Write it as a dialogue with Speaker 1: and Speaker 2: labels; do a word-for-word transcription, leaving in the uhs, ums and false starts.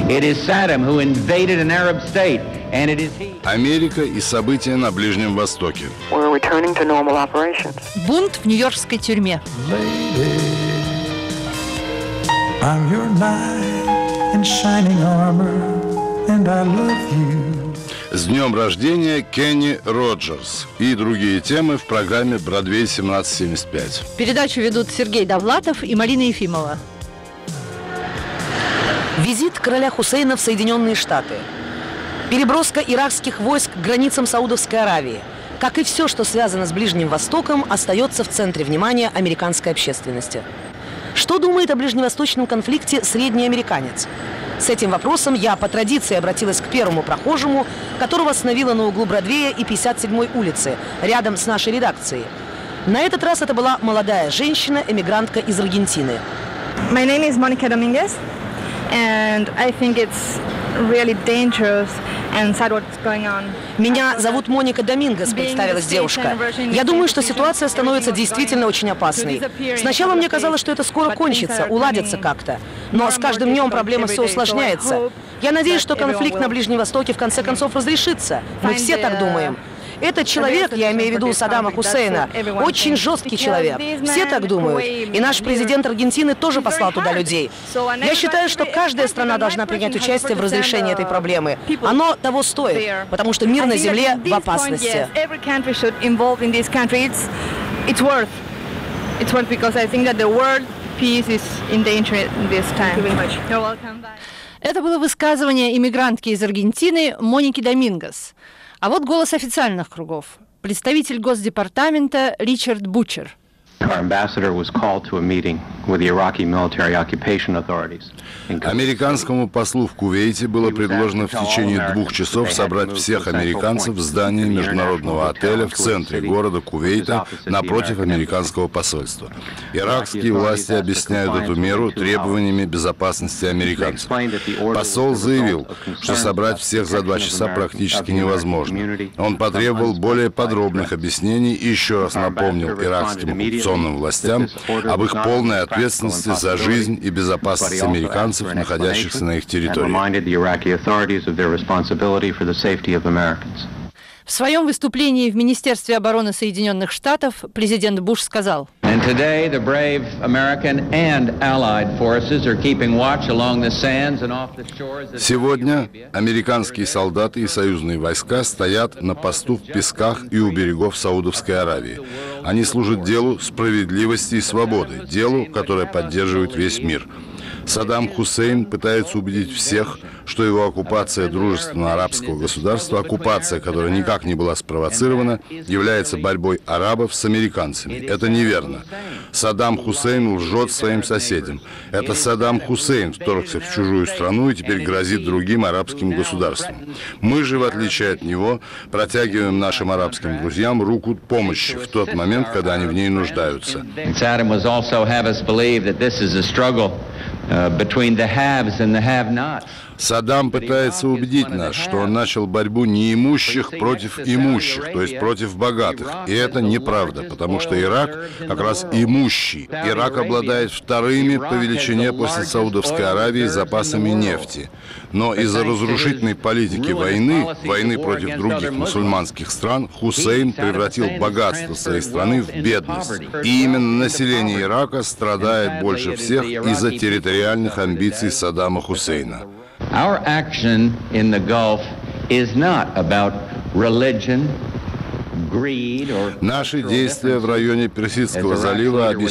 Speaker 1: Америка и события на Ближнем Востоке.
Speaker 2: Бунт в нью-йоркской тюрьме.
Speaker 1: С днем рождения Кенни Роджерс и другие темы в программе «Бродвей семнадцать семьдесят пять».
Speaker 2: Передачу ведут Сергей Довлатов и Марина Ефимова.
Speaker 3: Визит короля Хусейна в Соединенные Штаты. Переброска иракских войск к границам Саудовской Аравии. Как и все, что связано с Ближним Востоком, остается в центре внимания американской общественности. Что думает о ближневосточном конфликте средний американец? С этим вопросом я по традиции обратилась к первому прохожему, которого остановила на углу Бродвея и пятьдесят седьмой улицы, рядом с нашей редакцией. На этот раз это была молодая женщина, эмигрантка из Аргентины.
Speaker 4: My name is Monica Dominguez, and I think it's really dangerous and sad what's going on.
Speaker 3: Меня зовут Моника Домингес, представилась девушка. Я думаю, что ситуация становится действительно очень опасной. Сначала мне казалось, что это скоро кончится, уладится как-то. Но с каждым днем проблема все усложняется. Я надеюсь, что конфликт на Ближнем Востоке в конце концов разрешится. Мы все так думаем. Этот человек, я имею в виду Саддама Хусейна, очень жесткий человек. Все так думают. И наш президент Аргентины тоже послал туда людей. Я считаю, что каждая страна должна принять участие в разрешении этой проблемы. Оно того стоит, потому что мир на земле в опасности.
Speaker 2: Это было высказывание иммигрантки из Аргентины Моники Домингес. А вот голос официальных кругов. Представитель Госдепартамента Ричард Бучер.
Speaker 1: Американскому послу в Кувейте было предложено в течение двух часов собрать всех американцев в здании международного отеля в центре города Кувейта напротив американского посольства. Иракские власти объясняют эту меру требованиями безопасности американцев. Посол заявил, что собрать всех за два часа практически невозможно. Он потребовал более подробных объяснений и еще раз напомнил иракским оккупационным властям об их полной ответственности за жизнь и безопасность американцев, находящихся на их территории.
Speaker 2: В своем выступлении в Министерстве обороны Соединенных Штатов президент Буш сказал:
Speaker 1: «Сегодня американские солдаты и союзные войска стоят на посту в песках и у берегов Саудовской Аравии. Они служат делу справедливости и свободы, делу, которое поддерживает весь мир. Саддам Хусейн пытается убедить всех, что его оккупация дружественного арабского государства, оккупация, которая никак не была спровоцирована, является борьбой арабов с американцами. Это неверно. Саддам Хусейн лжет своим соседям. Это Саддам Хусейн вторгся в чужую страну и теперь грозит другим арабским государствам. Мы же, в отличие от него, протягиваем нашим арабским друзьям руку помощи в тот момент, когда они в ней нуждаются». Саддам пытается убедить нас, что он начал борьбу неимущих против имущих, то есть против богатых. И это неправда, потому что Ирак как раз имущий. Ирак обладает вторыми по величине после Саудовской Аравии запасами нефти. Но из-за разрушительной политики войны, войны против других мусульманских стран, Хусейн превратил богатство своей страны в бедность. И именно население Ирака страдает больше всех из-за территориальных амбиций Саддама Хусейна.
Speaker 5: Our action in the Gulf is not about religion, greed or...
Speaker 1: Наши действия в районе Персидского залива объясняются